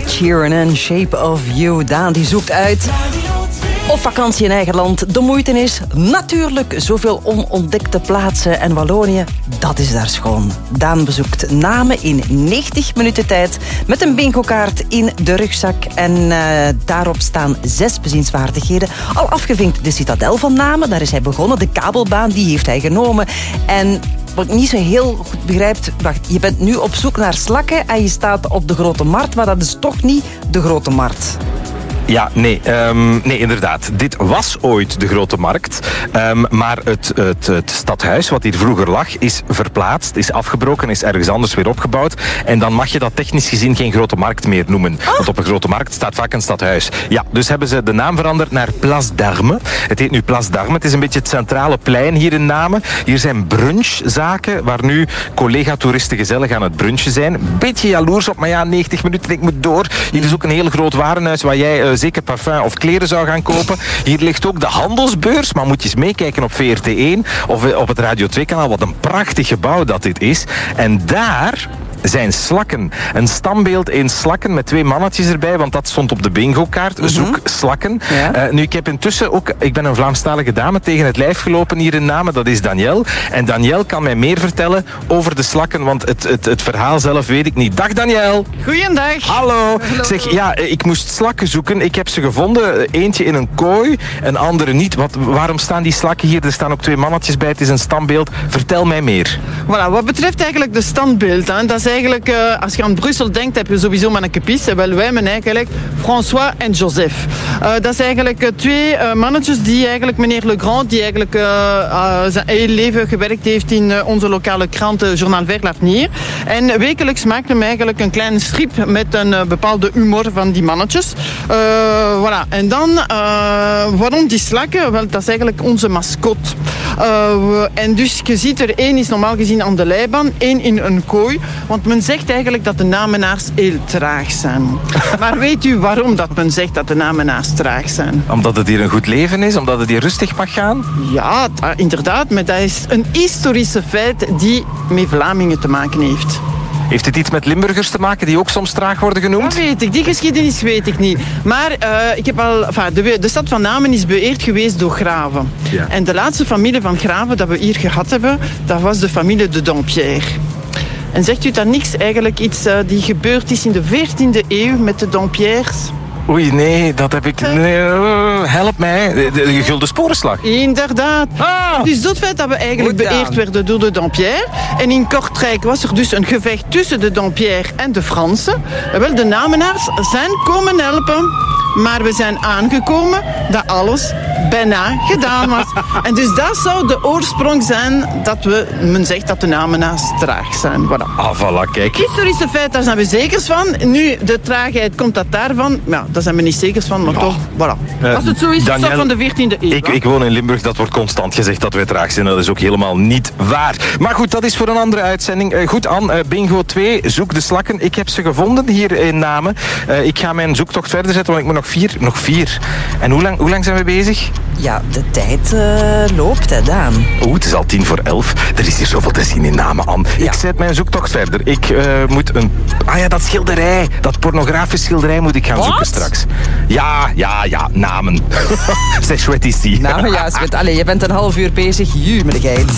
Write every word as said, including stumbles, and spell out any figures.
Ed Sheeran en Shape of You. Daan die zoekt uit of vakantie in eigen land de moeite is. Natuurlijk, zoveel onontdekte plaatsen. En Wallonië, dat is daar schoon. Daan bezoekt namen in negentig minuten tijd met een bingo-kaart in de rugzak. En uh, daarop staan zes bezienswaardigheden. Al afgevinkt de citadel van Namen, daar is hij begonnen. De kabelbaan, die heeft hij genomen. En wat ik niet zo heel goed begrijp, wacht, je bent nu op zoek naar slakken en je staat op de Grote Markt, maar dat is toch niet de Grote Markt. Ja, nee, um, nee, inderdaad. Dit was ooit de Grote Markt. Um, maar het, het, het stadhuis, wat hier vroeger lag, is verplaatst, is afgebroken, is ergens anders weer opgebouwd. En dan mag je dat technisch gezien geen Grote Markt meer noemen. Oh. Want op een Grote Markt staat vaak een stadhuis. Ja, dus hebben ze de naam veranderd naar Place d'Armes. Het heet nu Place d'Armes. Het is een beetje het centrale plein hier in Namen. Hier zijn brunchzaken, waar nu collega-toeristen gezellig aan het brunchen zijn. Beetje jaloers op, maar ja, negentig minuten, ik moet door. Hier is ook een heel groot warenhuis waar jij Uh, zeker parfum of kleren zou gaan kopen. Hier ligt ook de handelsbeurs, maar moet je eens meekijken op V R T één of op het Radio twee kanaal, wat een prachtig gebouw dat dit is. En daar zijn slakken. Een standbeeld in slakken met twee mannetjes erbij, want dat stond op de bingo-kaart. Mm-hmm. Zoek slakken. Ja. Uh, nu, ik heb intussen ook, ik ben een Vlaamstalige dame tegen het lijf gelopen hier in Namen, dat is Danielle. En Danielle kan mij meer vertellen over de slakken, want het, het, het verhaal zelf weet ik niet. Dag Danielle. Goeiedag. Hallo. Hallo. Zeg, ja, ik moest slakken zoeken. Ik heb ze gevonden. Eentje in een kooi, een andere niet. Wat, waarom staan die slakken hier? Er staan ook twee mannetjes bij. Het is een standbeeld. Vertel mij meer. Voilà, wat betreft eigenlijk de standbeeld, hè, dat is eigenlijk, uh, als je aan Brussel denkt, heb je sowieso mannekepis. Wel, wij hebben eigenlijk François en Joseph. Uh, dat is eigenlijk uh, twee uh, mannetjes die eigenlijk meneer Legrand, die eigenlijk uh, uh, zijn hele leven gewerkt heeft in uh, onze lokale krant uh, Journal Vert l'Avenir. En wekelijks maakte hem eigenlijk een kleine strip met een uh, bepaalde humor van die mannetjes. Uh, voilà. En dan, uh, waarom die slakken? Wel, dat is eigenlijk onze mascotte. Uh, en dus je ziet er, één is normaal gezien aan de leibaan, één in een kooi. Want men zegt eigenlijk dat de Namenaars heel traag zijn. Maar weet u waarom dat men zegt dat de Namenaars traag zijn? Omdat het hier een goed leven is? Omdat het hier rustig mag gaan? Ja, t- inderdaad. Maar dat is een historische feit die met Vlamingen te maken heeft. Heeft het iets met Limburgers te maken die ook soms traag worden genoemd? Dat weet ik. Die geschiedenis weet ik niet. Maar uh, ik heb al, enfin, de, de stad van Namen is beëerd geweest door graven. Ja. En de laatste familie van graven dat we hier gehad hebben, dat was de familie de Dampierre. En zegt u dan niks, eigenlijk iets uh, die gebeurd is in de veertiende eeuw met de Dampierres? Oei, nee, dat heb ik... Nee, uh, help mij. De, de, de Gulden Sporenslag. Inderdaad. Ah. Dus dat feit dat we eigenlijk beëerd werden door de Dampierre. En in Kortrijk was er dus een gevecht tussen de Dampierre en de Fransen. En wel, de Namenaars zijn komen helpen. Maar we zijn aangekomen dat alles bijna gedaan was. En dus dat zou de oorsprong zijn dat we, men zegt dat de Namenaars traag zijn. Voilà. Ah, voilà, kijk. Historische feit, daar zijn we zekers van. Nu, de traagheid, komt dat daarvan? Ja, daar zijn we niet zekers van, maar ja. toch, voilà. Uh, Als het zo is, Daniel, is dat van de veertiende eeuw. Ik, ik woon in Limburg, dat wordt constant gezegd dat wij traag zijn. Dat is ook helemaal niet waar. Maar goed, dat is voor een andere uitzending. Uh, goed, Anne, uh, bingo twee, zoek de slakken. Ik heb ze gevonden hier in Namen. Uh, ik ga mijn zoektocht verder zetten, want ik moet nog vier. Nog vier. En hoe lang, hoe lang zijn we bezig? Ja, de tijd uh, loopt, hè, Daan. Oeh, het is al tien voor elf. Er is hier zoveel te zien in Namen, Anne. Ja. Ik zet mijn zoektocht verder. Ik uh, moet een... Ah ja, dat schilderij. Dat pornografisch schilderij moet ik gaan What? zoeken straks. Ja, ja, ja. Namen. C'est chouette ici. Namen, ja. Allee, je bent een half uur bezig. Jumeligheid.